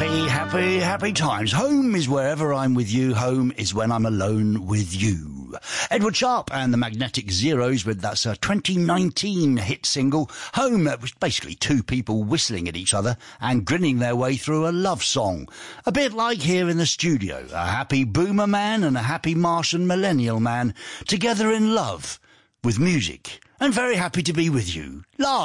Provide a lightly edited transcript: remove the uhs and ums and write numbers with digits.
Happy times. Home is wherever I'm with you. Home is when I'm alone with you. Edward Sharp and the Magnetic Zeros with that's a 2019 hit single, Home, which basically two people whistling at each other and grinning their way through a love song. A bit like here in the studio, a happy boomer man and a happy Martian millennial man together in love with music. And very happy to be with you. Lars.